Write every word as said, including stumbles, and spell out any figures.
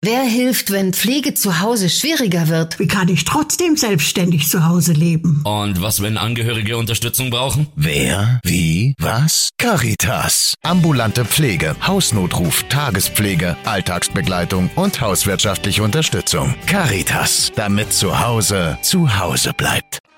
Wer hilft, wenn Pflege zu Hause schwieriger wird? Wie kann ich trotzdem selbstständig zu Hause leben? Und was, wenn Angehörige Unterstützung brauchen? Wer? Wie? Was? Caritas. Ambulante Pflege, Hausnotruf, Tagespflege, Alltagsbegleitung und hauswirtschaftliche Unterstützung. Caritas, damit zu Hause zu Hause bleibt.